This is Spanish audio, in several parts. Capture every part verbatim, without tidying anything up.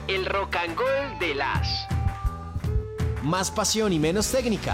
El Rock and Roll de las. Más pasión y menos técnica.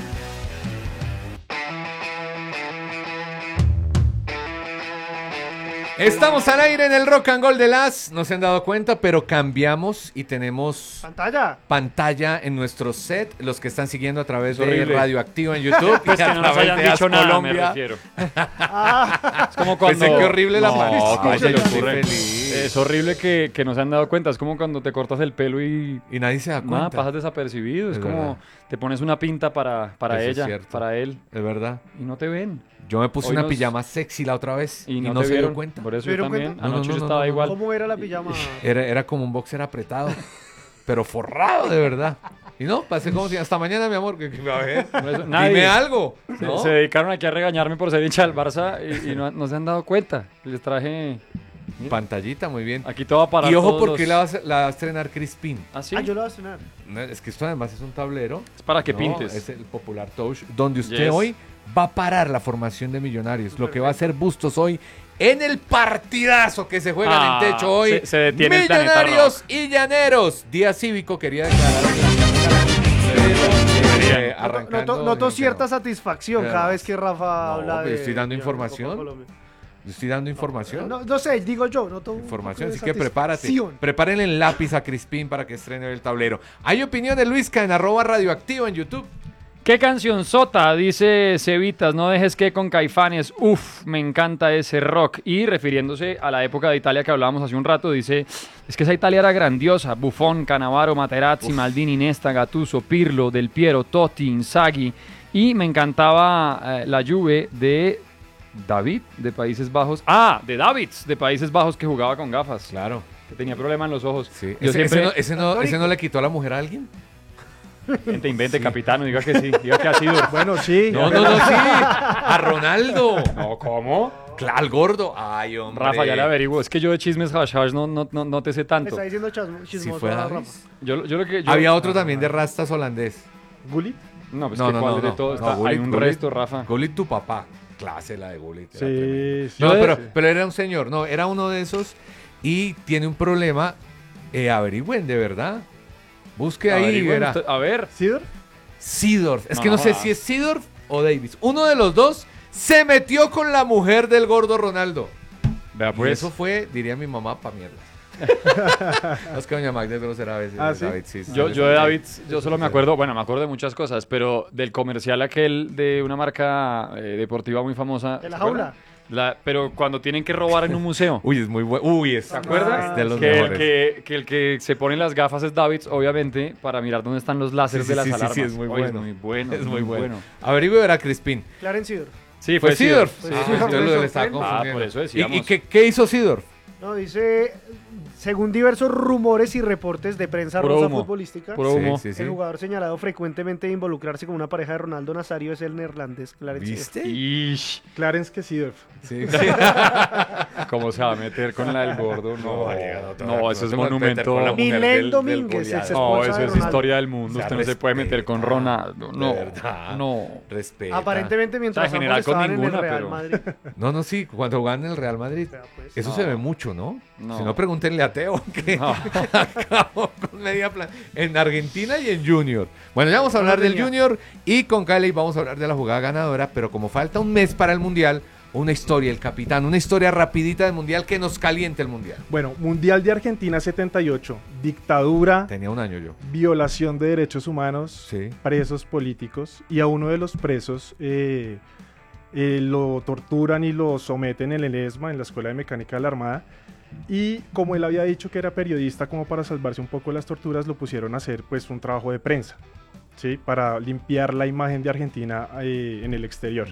Estamos al aire en el Rock and Roll de las. No se han dado cuenta, pero cambiamos y tenemos pantalla pantalla en nuestro set. Los que están siguiendo a través de horrible. Radioactiva en YouTube Pues y a que no nos través hayan de dicho As nada, Colombia. me refiero. Ah, Es como cuando... Pensé que horrible la No, mano. ¿cómo Ay, se le yo estoy ocurre? feliz. Es horrible que, que no se han dado cuenta. Es como cuando te cortas el pelo y... Y nadie se da cuenta. Nada, pasas desapercibido. Es, Es como verdad. te pones una pinta para, para Eso es ella, cierto. para él, Es verdad. y no te ven. Yo me puse Hoy una nos- pijama sexy la otra vez y, Y no, no te se vieron. dio cuenta. Por eso ¿Se yo dieron también. cuenta? No, Anoche no, yo no, estaba no, no. igual. ¿cómo era la pijama? Era, era como un boxer apretado, pero forrado de verdad. Y no, pasé como si hasta mañana, mi amor, que, que a ver, Por eso, nadie. dime algo. Se, ¿no? se dedicaron aquí a regañarme por ser hincha del Barça y, y no, no se han dado cuenta. Les traje... mira, Pantallita, muy bien. aquí todo para Y ojo, todos porque los- la, va a hacer- la va a estrenar Crispin. ¿Ah, sí? Ah, yo lo voy a sonar. No, es que esto además es un tablero. Es para que No, pintes. Es el popular touch, donde usted Yes. hoy va a parar la formación de Millonarios. Lo que va a hacer Bustos hoy en el partidazo que se juega Ah, en el techo hoy. se- se detiene el planeta Millonarios y Llaneros. Día cívico, quería declarar. Pero, eh, Noto, arrancando, noto- noto eh, cierta satisfacción Eh, cada vez que Rafa no, habla pues de... estoy dando de información. Copa Colombia. Estoy dando información. No, no sé, digo yo, noto un Información, poco de así que prepárate. satisfacción. Preparen el lápiz a Crispín para que estrene el tablero. Hay opinión de Luisca en arroba radioactivo en YouTube. ¿Qué canción sota? Dice Cevitas, no dejes que con Caifanes. Uf, me encanta ese rock. Y refiriéndose a la época de Italia que hablábamos hace un rato, dice, es que esa Italia era grandiosa. Buffon, Cannavaro, Materazzi, Uf. Maldini, Nesta, Gattuso, Pirlo, Del Piero, Totti, Inzaghi. Y me encantaba eh, la Juve de David, de Países Bajos. Ah, de Davids, de Países Bajos, que jugaba con gafas. Claro. Que tenía problema en los ojos. Sí. Yo ¿Ese, siempre... ese no, ese, no, ese no le quitó a la mujer a alguien? Invente, invente, capitán, diga que sí, diga que ha sido. Bueno, sí. No, no, no, sí. A Ronaldo. No, ¿cómo? Claro, al gordo. Ay, hombre. Rafa, ya le averiguo. Es que yo de chismes hash hash no, no, no, no te sé Me tanto. está diciendo chasmo- Sí chismoso fue a Davis. Rafa. Yo, yo lo que, yo- Había otro también de rastas holandés. ¿Gullit? No, pues No, que no, cuál no, de no. todo No, está- hay Gullit, un Gullit. resto, Rafa. Gullit, tu papá. Clase la de Gullit. era tremenda. Sí, sí. No, Yo de- pero, pero era un señor. No, era uno de esos y tiene un problema. Eh, averigüen, de verdad. Busque ahí y Averigüen verá. usted- A ver. ¿Sidor? Seedorf. Es No, que no no sé jodas. si es Seedorf o Davis. Uno de los dos se metió con la mujer del gordo Ronaldo. Vea Y pues. eso fue, diría mi mamá, pa' mierda. No, es que doña Magda es grosera a veces. ¿Ah, sí? David, sí, sí, Yo, sí, yo sí. de David, yo solo me acuerdo, bueno, me acuerdo de muchas cosas, pero del comercial aquel de una marca eh, deportiva muy famosa. ¿De la ¿se acuerdan? jaula? La- pero cuando tienen que robar en un museo. Uy, es muy bueno. Uy, es, ¿Se acuerda? es de los que, el mejores. que, que el que se pone las gafas es David, obviamente, para mirar dónde están los láseres Sí, sí, de las sí, sí, alarmas. sí, es muy Oye, bueno. muy bueno. Es muy bueno. Averigüe verá Crispín. Clarence Sidor. Sí, fue Fue Seedorf. Seedorf. Ah, Sí, sí, entonces me lo le estaba sorprende. Ah, confundiendo. por eso ¿Y, decíamos. y qué, qué hizo Seedorf? No, dice, según diversos rumores y reportes de prensa Puro rosa humo. futbolística, Puro humo. Sí, sí, sí. el jugador señalado frecuentemente de involucrarse con una pareja de Ronaldo Nazario es el neerlandés Clarence Sidor. ¿Viste? Ish, Clarence que Seedorf. Sí, sí. ¿cómo se va a meter con la del gordo? No, No, no, eso es te puedes meter con la monumento. mujer Milén del- del Domínguez, goleador. ex No, esposa eso de es Ronaldo. historia del mundo. O sea, Usted no se puede meter con respeta. Ronaldo. De No, verdad. no. Respeta. Aparentemente mientras O sea, en general ambos con estaban en ninguna, el Real pero- Madrid. No, no, sí, cuando jugaban en el Real Madrid. Vea, pues. Eso No. se ve mucho, ¿no? No. Si no, pregúntenle a Teo, que No. acabó con media plan en Argentina y en Junior. Bueno, ya vamos a hablar No del tenía. Junior y con Cali vamos a hablar de la jugada ganadora, pero como falta un mes para el Mundial, una historia, el capitán, una historia rapidita del Mundial que nos caliente el Mundial. Bueno, Mundial de Argentina setenta y ocho. Dictadura, Tenía un año yo. violación de derechos humanos, Sí. presos políticos. Y a uno de los presos eh, eh, lo torturan y lo someten en el ESMA, en la Escuela de Mecánica de la Armada. Y como él había dicho que era periodista, como para salvarse un poco de las torturas, lo pusieron a hacer pues un trabajo de prensa, ¿sí? Para limpiar la imagen de Argentina eh, en el exterior.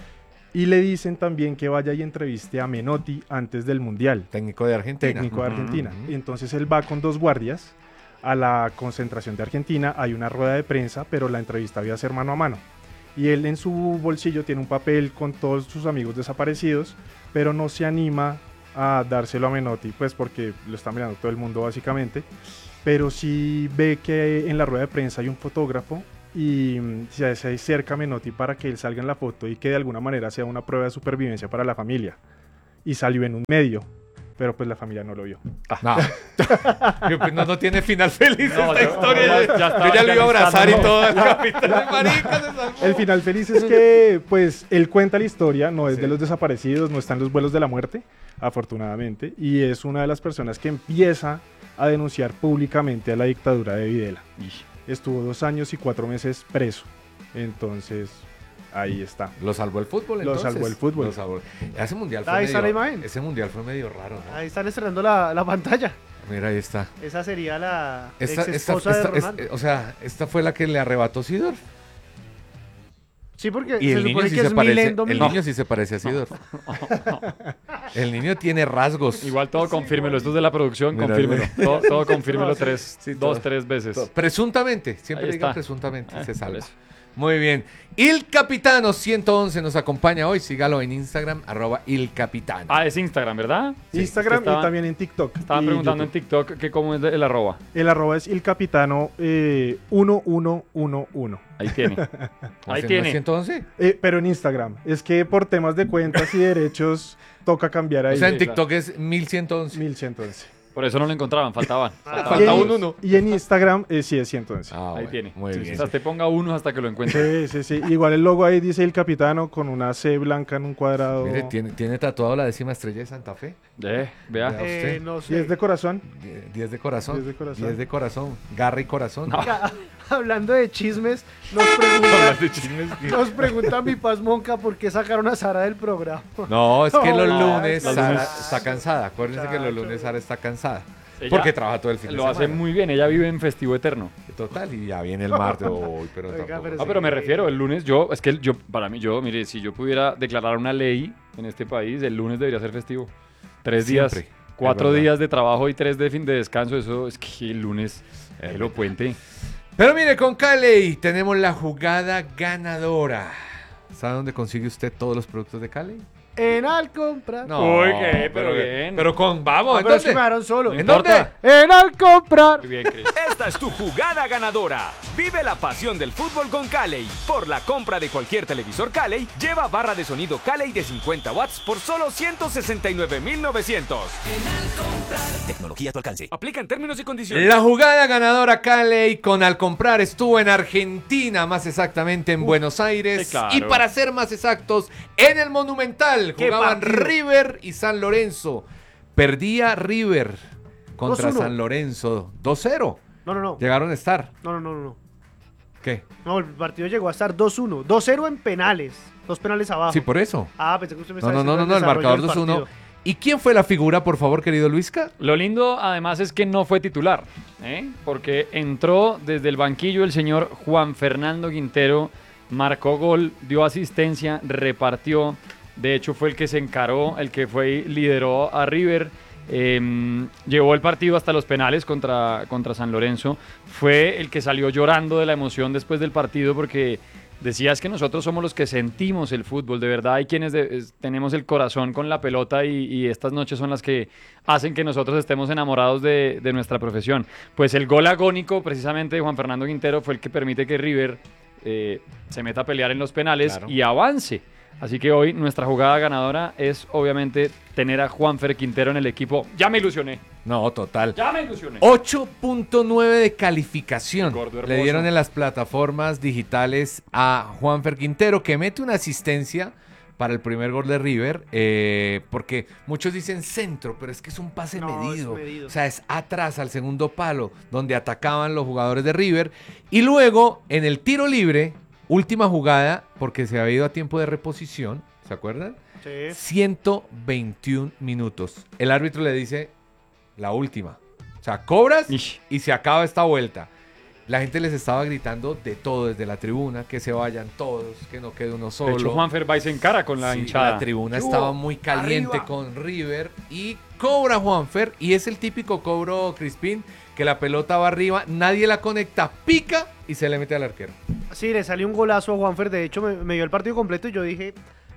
Y le dicen también que vaya y entreviste a Menotti antes del Mundial, Técnico de Argentina. técnico de Argentina. Ujú. Y entonces él va con dos guardias a la concentración de Argentina, hay una rueda de prensa, pero la entrevista había que ser mano a mano. Y él en su bolsillo tiene un papel con todos sus amigos desaparecidos, pero no se anima a dárselo a Menotti, pues porque lo está mirando todo el mundo básicamente. Pero sí ve que en la rueda de prensa hay un fotógrafo y mm, se hace cerca a Menotti para que él salga en la foto y que de alguna manera sea una prueba de supervivencia para la familia. Y salió en un medio. pero pues la familia no lo vio. No. Yo, pues, no, no tiene final feliz No, esta yo- historia. ya- Yo ya estaba yo ya lo iba a abrazar y organizando. todo. El capitán de marica se salvó. El final feliz es que, pues, él cuenta la historia, no es Sí. de los desaparecidos, no está en los vuelos de la muerte, afortunadamente, y es una de las personas que empieza a denunciar públicamente a la dictadura de Videla. Estuvo dos años y cuatro meses preso, entonces ahí está. Lo salvó el fútbol, Lo entonces. salvó el fútbol. Lo salvó. Ese mundial fue Ahí está medio... la imagen. Ese mundial fue medio raro, ¿no? Ahí están estrenando la, la pantalla. Mira, ahí está. Esa sería la Esta, ex esta, esposa de esta- Ronaldo. es- o sea, esta fue la que le arrebató Sidorf. Sí, porque Y se el niño supone sí que se es parece. Milendo El Milendo. niño sí se parece a Sidorf. El niño tiene rasgos. Igual todo confírmelo, esto es de la producción, Mira, confírmelo. mira. Todo, todo confírmelo No, sí, tres, sí, dos, todo. tres veces. Presuntamente, siempre Ahí diga está. presuntamente, Ah, se por salva. eso. Muy bien. Il Capitano ciento once nos acompaña hoy. Sígalo en Instagram, arroba Il Capitano. Ah, es Instagram, ¿verdad? Instagram Es que estaba- y también en TikTok. Estaban y preguntando en YouTube. TikTok que cómo es el arroba. El arroba es el capitano eh, uno uno uno uno. Ahí tiene. ¿Cómo Ahí se llama? tiene. ciento once. Eh, pero en Instagram. Es que por temas de cuentas y derechos toca cambiar ahí. O sea, en Sí, TikTok es mil ciento once. mil ciento once. Por eso no lo encontraban, faltaban. Falta y en, un uno. Y en Instagram eh, sí es ciento once. Ah, Ahí bueno, tiene. Muy Sí, bien. O sea, te ponga uno hasta que lo encuentre. Sí, sí, sí. Igual el logo ahí dice el capitano con una C blanca en un cuadrado. Mire, tiene, tiene tatuado la décima estrella de Santa Fe. Eh, vea. Ya. Eh, usted. no Y sé. es de corazón. Die- diez de corazón. diez de corazón. diez de corazón. Garra y corazón. Oiga, hablando de chismes, nos pregunta, nos pregunta mi Paz Monca por qué sacaron a Sara del programa. No, es que los No, lunes los Sara lunes- está cansada. Acuérdense que los Muchacho. lunes Sara está cansada. Ella Porque trabaja todo el fin de Lo semana. hace muy bien, ella vive en festivo eterno. Total, y ya viene el martes. Uy, pero Oiga, tampoco. pero Ah, sí. pero me refiero, el lunes yo, es que el- yo, para mí, yo, mire, si yo pudiera declarar una ley en este país, el lunes debería ser festivo. Tres días, Siempre, cuatro es verdad. días de trabajo y tres de fin de descanso, eso es que el lunes es elocuente. Pero mire, con Cali tenemos la jugada ganadora. ¿Sabe dónde consigue usted todos los productos de Cali? En Alcompra. No, Uy, qué, pero bien. Pero con, vamos, Ah, ¿en pero es que dónde? me dejaron solo. ¿En importa. dónde? En Alcomprar. Muy bien, Chris. Esta es tu jugada ganadora. Vive la pasión del fútbol con Cali. Por la compra de cualquier televisor Cali, lleva barra de sonido Cali de cincuenta watts por solo ciento sesenta y nueve mil novecientos. Tecnología a tu alcance. Aplican términos y condiciones. La jugada ganadora Cali con Al Comprar estuvo en Argentina, más exactamente en Buenos Aires. sí, claro. Y para ser más exactos, en el Monumental. ¡Qué Jugaban partido! River y San Lorenzo. Perdía River contra dos uno. San Lorenzo dos cero. No, no, no. Llegaron a estar. No, no, no, no. ¿Qué? No, el partido llegó a estar dos uno. dos cero en penales. Dos penales abajo. Sí, por eso. Ah, pensé que usted me No, estaba no, no, no, diciendo no, el desarrollo marcador del dos uno. partido. ¿Y quién fue la figura, por favor, querido Luisca? Lo lindo, además, es que no fue titular, ¿eh? Porque entró desde el banquillo el señor Juan Fernando Quintero, marcó gol, dio asistencia, repartió. De hecho, fue el que se encaró, el que fue y lideró a River. eh, llevó el partido hasta los penales contra, contra San Lorenzo. Fue el que salió llorando de la emoción después del partido porque decía es que nosotros somos los que sentimos el fútbol. De verdad hay quienes de- es- tenemos el corazón con la pelota y, y estas noches son las que hacen que nosotros estemos enamorados de, de nuestra profesión. Pues el gol agónico precisamente de Juan Fernando Quintero fue el que permite que River eh, se meta a pelear en los penales Claro. y avance. Así que hoy nuestra jugada ganadora es obviamente tener a Juanfer Quintero en el equipo. Ya me ilusioné, No, total. ya me ilusioné. ocho punto nueve de calificación Gordo hermoso. le dieron en las plataformas digitales a Juanfer Quintero, que mete una asistencia para el primer gol de River, eh, porque muchos dicen centro, pero es que es un pase No, es medido. medido. O sea, es atrás al segundo palo, donde atacaban los jugadores de River. Y luego, en el tiro libre, última jugada, porque se había ido a tiempo de reposición, ¿se acuerdan? Sí. ciento veintiún minutos. El árbitro le dice la última. O sea, cobras Ish. y se acaba esta vuelta. La gente les estaba gritando de todo desde la tribuna, que se vayan todos, que no quede uno solo. De hecho, Juanfer va y se encara con la Sí, hinchada. la tribuna ¡Yuhu! estaba muy caliente ¡Arriba! con River y cobra Juanfer y es el típico cobro Crispín, que la pelota va arriba, nadie la conecta, pica y se le mete al arquero. Sí, le salió un golazo a Juanfer. De hecho, me, me dio el partido completo y yo dije.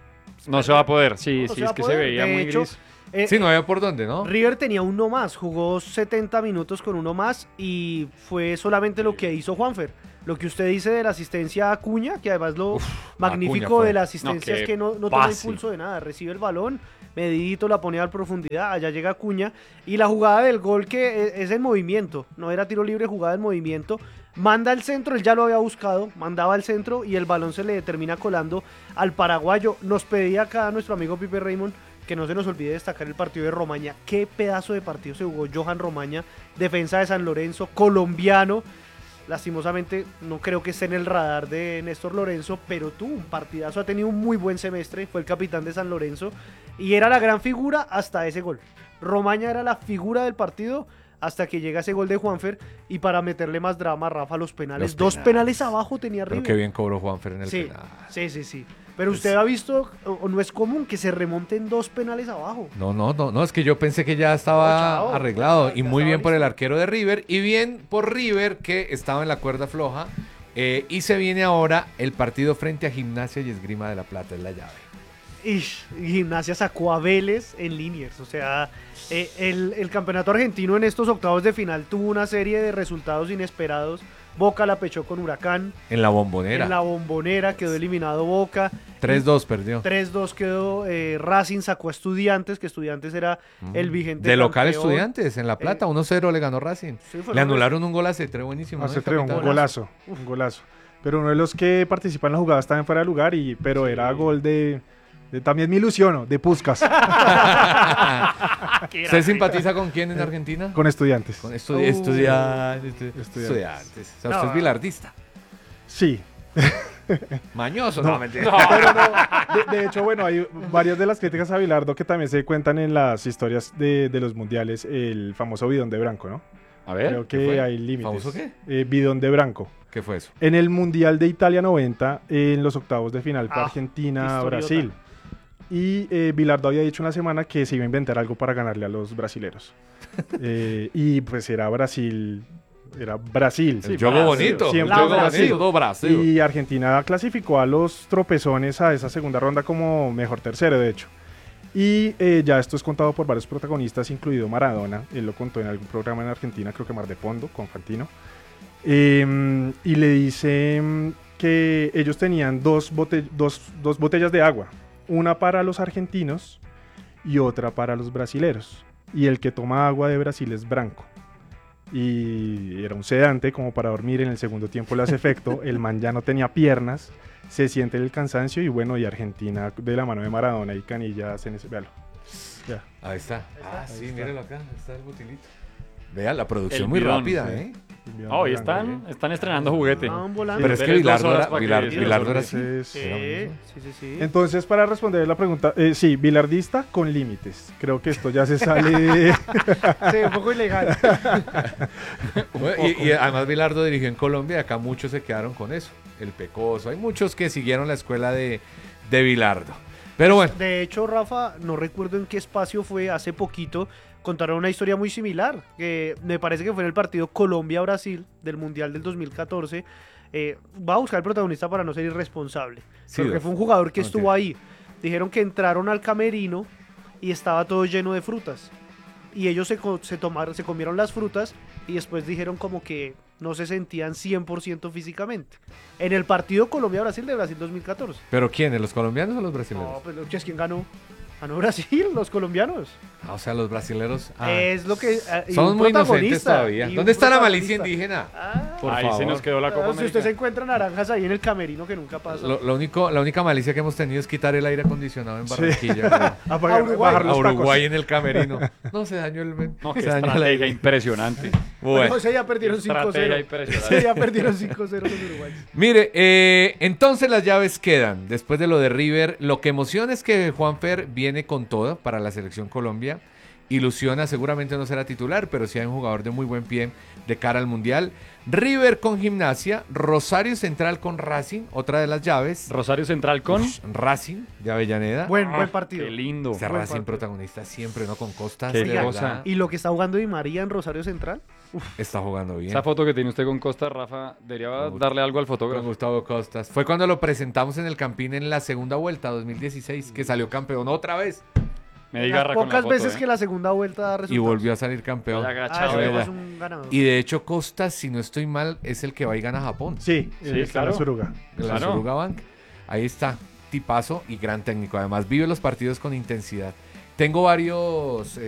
No se va a poder, sí, no, no sí, se es va a que poder. se veía De muy hecho, gris. eh, Sí, no había por dónde, ¿no? River tenía uno más, jugó setenta minutos con uno más y fue solamente lo que hizo Juanfer. Lo que usted dice de la asistencia a Acuña, que además lo Uf, magnífico Acuña fue. de la asistencia No, es que no, no toma pase. impulso de nada, recibe el balón, medidito, la pone a profundidad, allá llega Acuña, y la jugada del gol que es, es en movimiento, no era tiro libre, jugada en movimiento, manda el centro, él ya lo había buscado, mandaba el centro y el balón se le termina colando al paraguayo. Nos pedía acá nuestro amigo Pipe Raymond que no se nos olvide destacar el partido de Romaña. Qué pedazo de partido se jugó Johan Romaña, defensa de San Lorenzo, colombiano. Lastimosamente no creo que esté en el radar de Néstor Lorenzo, pero tuvo un partidazo, ha tenido un muy buen semestre, fue el capitán de San Lorenzo y era la gran figura hasta ese gol. Romaña era la figura del partido hasta que llega ese gol de Juanfer y para meterle más drama, Rafa, los penales. Los Dos penales. penales abajo tenía Pero River. qué bien cobró Juanfer en el Sí, penal. sí, sí, sí. Pero Es- usted ha visto, o o no es común que se remonten dos penales abajo. No, no, no, no, es que yo pensé que ya estaba No, chao. arreglado. Ya Y muy estaba bien por el listo. arquero de River. Y bien por River, que estaba en la cuerda floja. Eh, y se viene ahora el partido frente a Gimnasia y Esgrima de la Plata, es la llave. Ish, Gimnasia sacó a Vélez en Liniers. O sea, eh, el, el campeonato argentino en estos octavos de final tuvo una serie de resultados inesperados. Boca la pechó con Huracán. En la Bombonera. En la Bombonera quedó eliminado Boca. tres dos perdió. tres dos quedó eh, Racing, sacó a Estudiantes, que Estudiantes era el vigente De local campeón. Estudiantes, en La Plata, Eh, uno cero le ganó Racing. Sí, fue Le lo anularon un gol a Cetre, buenísimo. ¿no? Hace El tres, un capitán. golazo, un golazo. Pero uno de los que participa en la jugada estaba en fuera de lugar, y, pero era gol de, de- también me ilusiono, de Puskás, ¿Usted simpatiza con quién en Argentina? con Estudiantes. Con estudi- Uh, estudiantes. estudiantes. Estudiantes. O sea, No. usted es bilardista. Sí, Mañoso, no, mentira. pero no, de, de hecho, bueno, hay varias de las críticas a Bilardo que también se cuentan en las historias de, de los mundiales, el famoso bidón de Branco, ¿no? A ver. Creo ¿qué fue? que hay límites. ¿Famoso qué? Eh, bidón de Branco. ¿Qué fue eso? En el Mundial de Italia noventa, en los octavos de final para Ah, Argentina-Brasil. Y eh, Bilardo había dicho una semana que se iba a inventar algo para ganarle a los brasileros. Eh, y pues era Brasil, era Brasil. El juego bonito. siempre el juego Brasil. bonito, todo Brasil. Y Argentina clasificó a los tropezones a esa segunda ronda como mejor tercero, de hecho. Y eh, ya esto es contado por varios protagonistas, incluido Maradona. Él lo contó en algún programa en Argentina, creo que Mar de Pondo, con Fantino. Eh, y le dice mm, que ellos tenían dos, bote- dos, dos botellas de agua. Una para los argentinos y otra para los brasileros. Y el que toma agua de Brasil es Branco. Y era un sedante como para dormir, en el segundo tiempo le hace efecto. El man ya no tenía piernas, se siente el cansancio y bueno, y Argentina de la mano de Maradona y Canilla hacen ese, véalo. Ya. Ahí está. Ah, sí, está. míralo acá. Ahí está el botilito. Vea, la producción El muy bidón, rápida, sí. ¿eh? Oh, hoy están, están estrenando juguete. Estaban volando. Pero es que Dele dos Bilardo horas era, para que Bilar- se Bilardo era resuelva. así. Entonces, Era Sí, buenísimo. sí, sí, sí. Entonces, para responder la pregunta, eh, sí, bilardista con límites. Creo que esto ya se sale de... Sí, un poco ilegal. Bueno, y, y además Bilardo dirigió en Colombia y acá muchos se quedaron con eso. El Pecoso. Hay muchos que siguieron la escuela de, de Bilardo. Pero bueno, De hecho, Rafa, no recuerdo en qué espacio fue hace poquito, contaron una historia muy similar, que me parece que fue en el partido Colombia-Brasil del Mundial del dos mil catorce. Eh, va a buscar el protagonista para no ser irresponsable, Sí, porque Dof. fue un jugador que Ok. estuvo ahí. Dijeron que entraron al camerino y estaba todo lleno de frutas. Y ellos se, co- se tomaron, se comieron las frutas y después dijeron como que no se sentían cien por ciento físicamente. En el partido Colombia-Brasil de Brasil dos mil catorce. ¿pero quiénes? ¿Los colombianos o los brasileños? No, pues ¿quién quién ganó? Ganó Brasil, los colombianos. Ah, o sea, los brasileros. ah, Es lo que. eh, y somos un muy inocentes protagonista, todavía. y un ¿Dónde está la malicia protagonista. indígena? Ah, Por Ahí se favor. nos quedó la Copa si usted se América. encuentra naranjas ahí en el camerino que nunca pasa. Lo, lo único, la única malicia que hemos tenido es quitar el aire acondicionado en Barranquilla. güey. Apagar- A Uruguay. bajar A los Uruguay tacos. en el camerino. No, se dañó el... No, qué se dañó el estrategia aire. impresionante. Bueno, Bueno. ese ya perdieron cinco Estrategia cero. impresionante. Ese ya perdieron cinco cero los uruguayos. Mire, eh, entonces las llaves quedan. Después de lo de River, lo que emociona es que Juanfer viene con todo para la selección Colombia. Ilusiona, seguramente no será titular, pero sí hay un jugador de muy buen pie de cara al Mundial. River con Gimnasia, Rosario Central con Racing, otra de las llaves. Rosario Central con. Ush, Racing de Avellaneda. Buen, Ah, buen partido. Qué lindo. Este buen Racing partido. protagonista siempre, ¿no? Con Costas. Qué de cosa. verdad, Y lo que está jugando Di María en Rosario Central. está jugando bien. Esa foto que tiene usted con Costa, Rafa, debería Con- darle algo al Con fotógrafo. Gustavo Costas. Fue cuando lo presentamos en el Campín en la segunda vuelta, dos mil dieciséis, que salió campeón otra vez. Me di Las garra con la pocas foto, veces eh. que la segunda vuelta da resultados. Y volvió a salir campeón. Vaya Ah, agachado, ese verdad. es un ganador. Y de hecho Costa, si no estoy mal, es el que va y gana a Japón. Sí, Sí, eh, está en claro. la Suruga. La Claro. Suruga Bank. Ahí está, tipazo y gran técnico. Además vive los partidos con intensidad. Tengo varios...